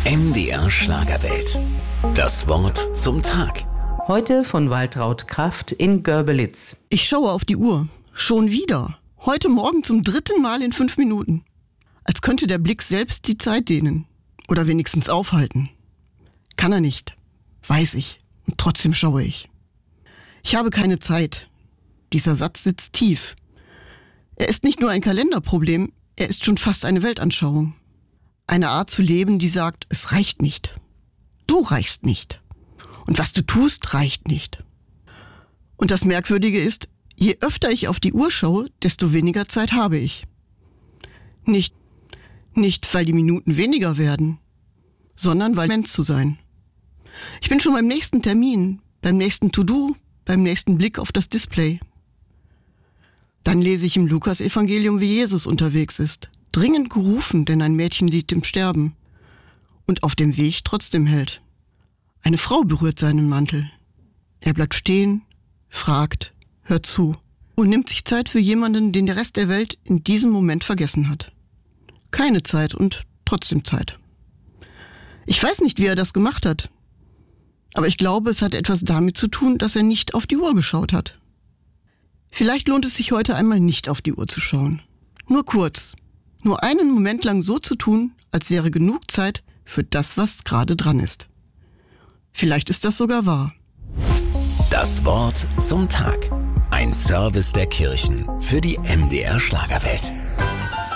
MDR Schlagerwelt. Das Wort zum Tag. Heute von Waltraud Kraft in Görbelitz. Ich schaue auf die Uhr. Schon wieder. Heute Morgen zum 3. Mal in 5 Minuten. Als könnte der Blick selbst die Zeit dehnen. Oder wenigstens aufhalten. Kann er nicht. Weiß ich. Und trotzdem schaue ich. Ich habe keine Zeit. Dieser Satz sitzt tief. Er ist nicht nur ein Kalenderproblem, er ist schon fast eine Weltanschauung. Eine Art zu leben, die sagt, es reicht nicht. Du reichst nicht. Und was du tust, reicht nicht. Und das Merkwürdige ist, je öfter ich auf die Uhr schaue, desto weniger Zeit habe ich. Nicht, weil die Minuten weniger werden, sondern weil Mensch zu sein. Ich bin schon beim nächsten Termin, beim nächsten To-Do, beim nächsten Blick auf das Display. Dann lese ich im Lukas-Evangelium, wie Jesus unterwegs ist. Dringend gerufen, denn ein Mädchen liegt im Sterben. Und auf dem Weg trotzdem hält. Eine Frau berührt seinen Mantel. Er bleibt stehen, fragt, hört zu und nimmt sich Zeit für jemanden, den der Rest der Welt in diesem Moment vergessen hat. Keine Zeit und trotzdem Zeit. Ich weiß nicht, wie er das gemacht hat. Aber ich glaube, es hat etwas damit zu tun, dass er nicht auf die Uhr geschaut hat. Vielleicht lohnt es sich heute einmal nicht auf die Uhr zu schauen. Nur kurz. Nur einen Moment lang so zu tun, als wäre genug Zeit für das, was gerade dran ist. Vielleicht ist das sogar wahr. Das Wort zum Tag. Ein Service der Kirchen für die MDR Schlagerwelt.